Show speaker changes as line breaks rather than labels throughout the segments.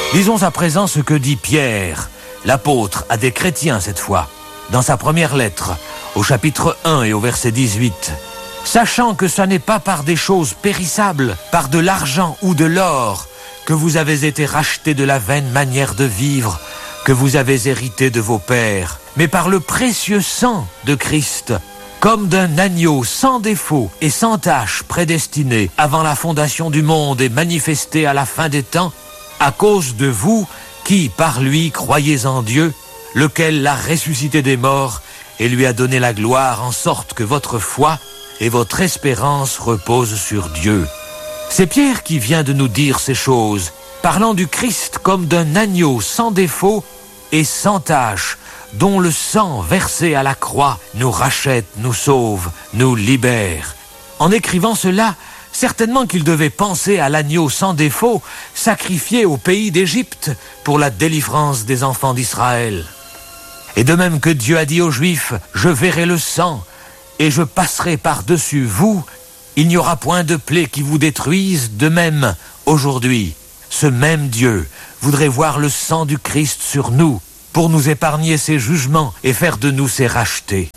Lisons à présent ce que dit Pierre, l'apôtre à des chrétiens cette fois, dans sa première lettre, au chapitre 1 et au verset 18. « Sachant que ce n'est pas par des choses périssables, par de l'argent ou de l'or, que vous avez été rachetés de la vaine manière de vivre, que vous avez hérité de vos pères, mais par le précieux sang de Christ, comme d'un agneau sans défaut et sans tache prédestiné avant la fondation du monde et manifesté à la fin des temps, à cause de vous qui, par lui, croyez en Dieu, lequel l'a ressuscité des morts et lui a donné la gloire, en sorte que votre foi et votre espérance reposent sur Dieu. » C'est Pierre qui vient de nous dire ces choses, parlant du Christ comme d'un agneau sans défaut et sans tache, dont le sang versé à la croix nous rachète, nous sauve, nous libère. En écrivant cela, certainement qu'il devait penser à l'agneau sans défaut, sacrifié au pays d'Égypte pour la délivrance des enfants d'Israël. Et de même que Dieu a dit aux Juifs, « Je verrai le sang, et je passerai par-dessus vous, il n'y aura point de plaie qui vous détruise, de même, aujourd'hui, ce même Dieu voudrait voir le sang du Christ sur nous, pour nous épargner ses jugements et faire de nous ses rachetés.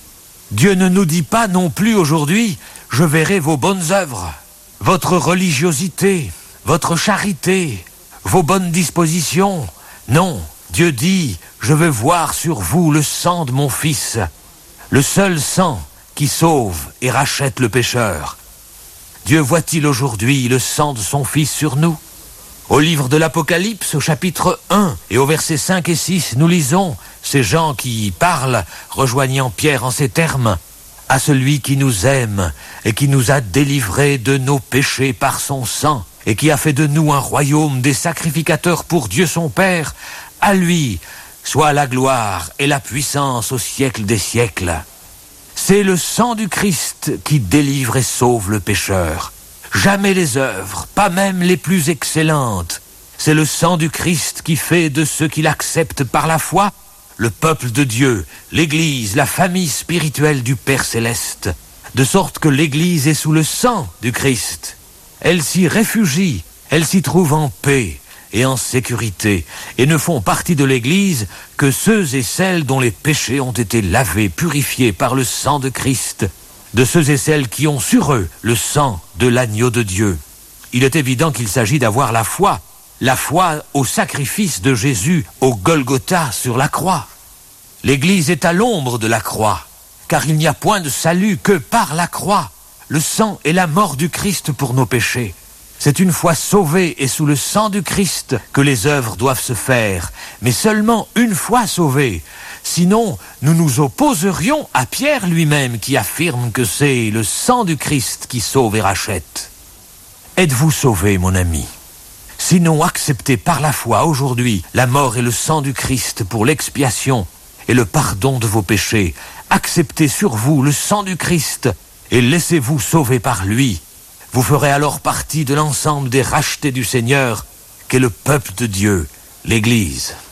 Dieu ne nous dit pas non plus aujourd'hui, « Je verrai vos bonnes œuvres, votre religiosité, votre charité, vos bonnes dispositions. » Non, Dieu dit, « Je veux voir sur vous le sang de mon Fils, le seul sang qui sauve et rachète le pécheur. » Dieu voit-il aujourd'hui le sang de son Fils sur nous? Au livre de l'Apocalypse, au chapitre 1 et au verset 5 et 6, nous lisons ces gens qui y parlent, rejoignant Pierre en ces termes, « À celui qui nous aime et qui nous a délivrés de nos péchés par son sang et qui a fait de nous un royaume des sacrificateurs pour Dieu son Père, à lui soit la gloire et la puissance au siècle des siècles. » C'est le sang du Christ qui délivre et sauve le pécheur. Jamais les œuvres, pas même les plus excellentes. C'est le sang du Christ qui fait de ceux qui l'acceptent par la foi le peuple de Dieu, l'Église, la famille spirituelle du Père Céleste, de sorte que l'Église est sous le sang du Christ. Elle s'y réfugie, elle s'y trouve en paix et en sécurité, et ne font partie de l'Église que ceux et celles dont les péchés ont été lavés, purifiés par le sang de Christ, de ceux et celles qui ont sur eux le sang de l'agneau de Dieu. Il est évident qu'il s'agit d'avoir la foi au sacrifice de Jésus au Golgotha sur la croix. L'Église est à l'ombre de la croix, car il n'y a point de salut que par la croix, le sang et la mort du Christ pour nos péchés. C'est une fois sauvés et sous le sang du Christ que les œuvres doivent se faire, mais seulement une fois sauvés. Sinon, nous nous opposerions à Pierre lui-même qui affirme que c'est le sang du Christ qui sauve et rachète. Êtes-vous sauvé, mon ami? Sinon, acceptez par la foi aujourd'hui la mort et le sang du Christ pour l'expiation et le pardon de vos péchés. Acceptez sur vous le sang du Christ et laissez-vous sauver par lui. Vous ferez alors partie de l'ensemble des rachetés du Seigneur, qu'est le peuple de Dieu, l'Église.